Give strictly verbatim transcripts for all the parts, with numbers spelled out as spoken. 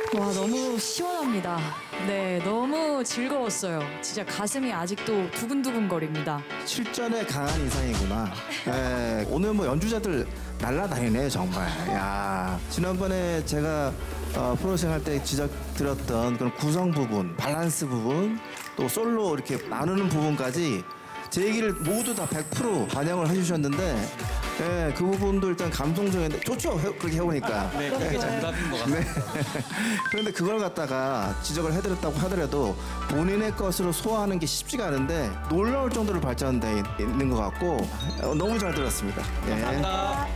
와, 너무 시원합니다. 네, 너무 즐거웠어요. 진짜 가슴이 아직도 두근두근거립니다. 실전에 강한 인상이구나. 예, 오늘 뭐 연주자들 날라다니네 정말. 야, 지난번에 제가 어, 프로듀싱 할 때 지적드렸던 그런 구성 부분, 밸런스 부분, 또 솔로 이렇게 나누는 부분까지 제 얘기를 모두 다 백 퍼센트 반영을 해주셨는데, 예, 그 부분도 일단 감동적인데 좋죠. 해, 그렇게 해보니까. 네, 그게 정답인 것 같아요. 네. 그런데 그걸 갖다가 지적을 해드렸다고 하더라도 본인의 것으로 소화하는 게 쉽지가 않은데 놀라울 정도로 발전돼 있는 것 같고 어, 너무 잘 들었습니다. 예. 감사합니다.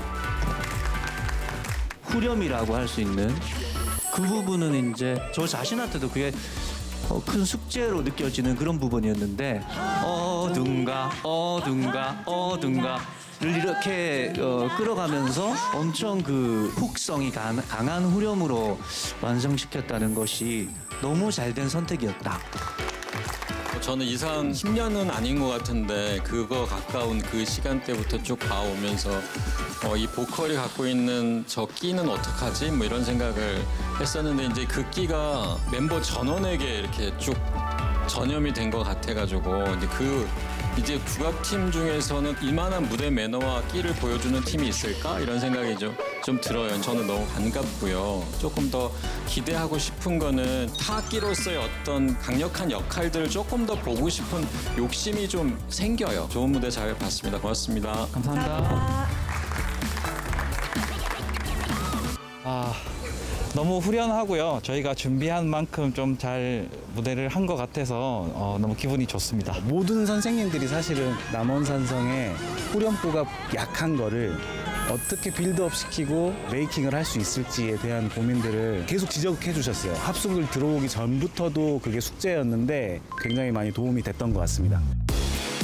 후렴이라고 할 수 있는 그 부분은 이제 저 자신한테도 그게 어, 큰 숙제로 느껴지는 그런 부분이었는데 어둔가 어둔가 어둔가 를 이렇게 어, 끌어가면서 엄청 그 훅성이 강, 강한 후렴으로 완성시켰다는 것이 너무 잘된 선택이었다. 저는 이상 십 년은 아닌 것 같은데 그거 가까운 그 시간대부터 쭉 봐오면서 어, 이 보컬이 갖고 있는 저 끼는 어떡하지? 뭐 이런 생각을 했었는데 이제 그 끼가 멤버 전원에게 이렇게 쭉 전염이 된 것 같아가지고 이제 그 이제 국악팀 중에서는 이만한 무대 매너와 끼를 보여주는 팀이 있을까? 이런 생각이 좀, 좀 들어요. 저는 너무 반갑고요. 조금 더 기대하고 싶은 거는 타악기로서의 어떤 강력한 역할들을 조금 더 보고 싶은 욕심이 좀 생겨요. 좋은 무대 잘 봤습니다. 고맙습니다. 감사합니다. 아, 너무 후련하고요. 저희가 준비한 만큼 좀 잘 무대를 한 것 같아서 어, 너무 기분이 좋습니다. 모든 선생님들이 사실은 남원산성의 후렴구가 약한 거를 어떻게 빌드업 시키고 메이킹을 할 수 있을지에 대한 고민들을 계속 지적해 주셨어요. 합숙을 들어오기 전부터도 그게 숙제였는데 굉장히 많이 도움이 됐던 것 같습니다.